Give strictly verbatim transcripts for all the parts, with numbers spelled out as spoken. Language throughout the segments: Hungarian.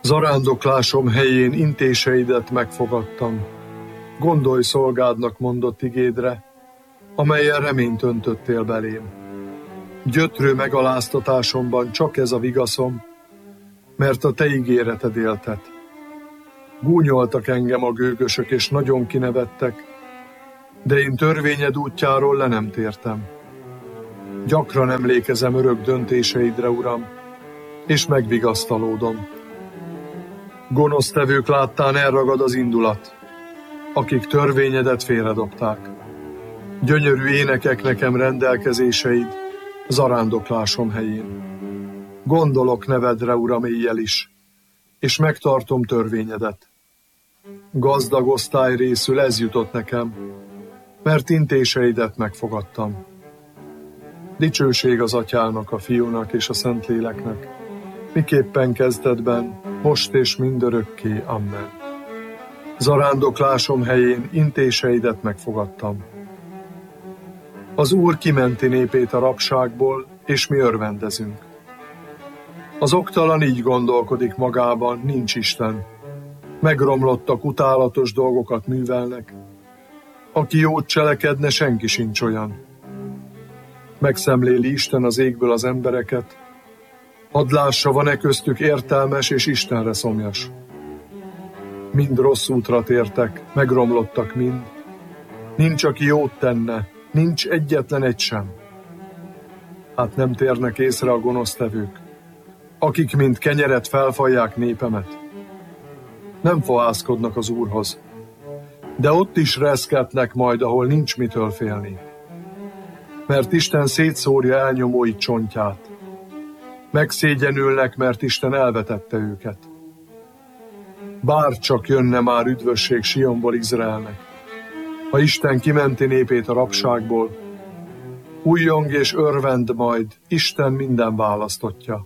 Zarándoklásom helyén intéseidet megfogadtam. Gondolj szolgádnak mondott igédre, amelyen reményt öntöttél belém. Gyötrő megaláztatásomban csak ez a vigaszom, mert a te ígéreted éltet. Gúnyoltak engem a gőgösök, és nagyon kinevettek, de én törvényed útjáról le nem tértem. Gyakran emlékezem örök döntéseidre, Uram, és megvigasztalódom. Gonosztevők láttán elragad az indulat, akik törvényedet félredobták. Gyönyörű énekek nekem rendelkezéseid, zarándoklásom helyén. Gondolok nevedre, Uram, éjjel is, és megtartom törvényedet. Gazdag osztály részül ez jutott nekem, mert intéseidet megfogadtam. Dicsőség az Atyának, a Fiúnak és a Szentléleknek, miképpen kezdetben, most és mindörökké. Amen. Zarándoklásom helyén intéseidet megfogadtam. Az Úr kimenti népét a rabságból, és mi örvendezünk. Az oktalan így gondolkodik magában, nincs Isten. Megromlottak, utálatos dolgokat művelnek. Aki jót cselekedne, senki sincs olyan. Megszemléli Isten az égből az embereket. Hadd lássa, van-e köztük értelmes és Istenre szomjas. Mind rossz útra tértek, megromlottak mind. Nincs, aki jót tenne, nincs egyetlen egy sem. Hát nem térnek észre a gonosztevők, akik mint kenyeret felfalják népemet. Nem fohászkodnak az Úrhoz, de ott is reszketnek majd, ahol nincs mitől félni. Mert Isten szétszórja elnyomói csontját. Megszégyenülnek, mert Isten elvetette őket. Bár csak jönne már üdvösség Sionból Izraelnek, ha Isten kimenti népét a rabságból, újjong és örvend majd, Isten minden választottja.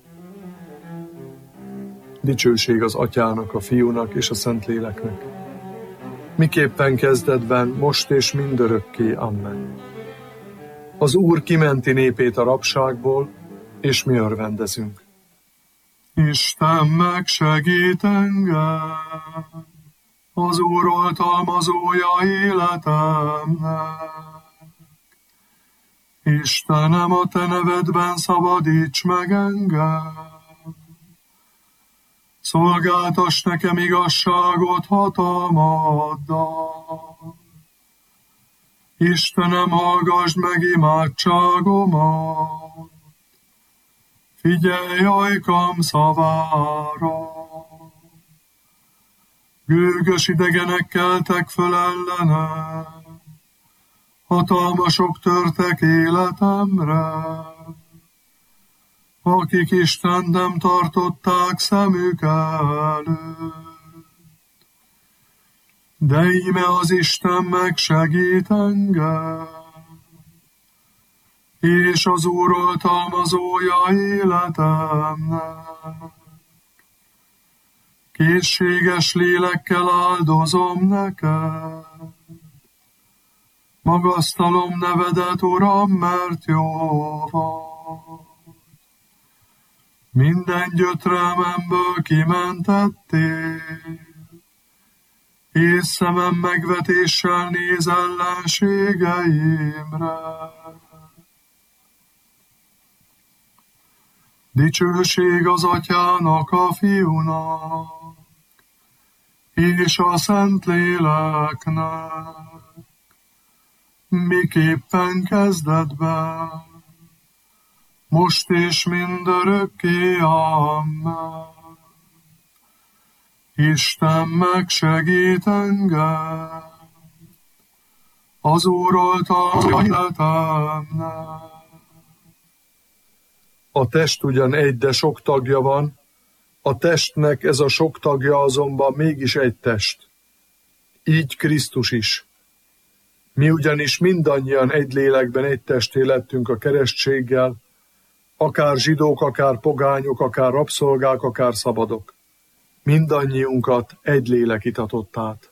Dicsőség az Atyának, a Fiúnak és a Szentléleknek, miképpen kezdetben, most és mindörökké. Amen. Az Úr kimenti népét a rabságból, és mi örvendezünk. Isten megsegít engem, az Úr oltalmazója életemnek. Istenem, a te nevedben szabadíts meg engem. Szolgáltass nekem igazságot hatalmaddal. Istenem, hallgassd meg imádságomat. Figyelj ajkam szavára. Gőgös idegenek keltek föl ellenem, hatalmasok törtek életemre, akik Istent nem tartották szemük előtt. De íme az Isten megsegít engem, és az Úr oltalmazója életemnek. Készséges lélekkel áldozom neked, magasztalom nevedet, Uram, mert jó vagy. Minden gyötrelmemből kimentettél, és szemem megvetéssel néz ellenségeimre. Dicsőség az Atyának, a Fiúnak, és a Szentléleknek, miképpen kezdetben, most és mindörökké. Amen. Isten megsegít engem, az Úr oltalmazója életemnek. A test ugyan egy, de sok tagja van, a testnek ez a sok tagja azonban mégis egy test. Így Krisztus is. Mi ugyanis mindannyian egy lélekben egy testé lettünk a keresztséggel, akár zsidók, akár pogányok, akár rabszolgák, akár szabadok. Mindannyiunkat egy lélek itatott át.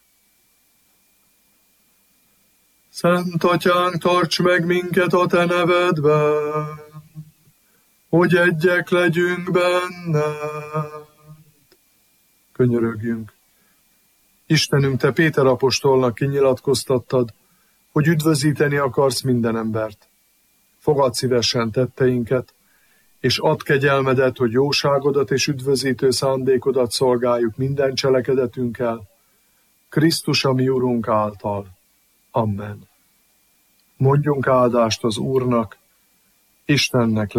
Szent Atyánk, tarts meg minket a te nevedben, hogy egyek legyünk benned. könyörögjünk. Istenünk, te Péter apostolnak kinyilatkoztattad, hogy üdvözíteni akarsz minden embert. Fogadd szívesen tetteinket, és add kegyelmedet, hogy jóságodat és üdvözítő szándékodat szolgáljuk minden cselekedetünkkel, Krisztus a mi Urunk által. Amen. Mondjunk áldást az Úrnak, Istennek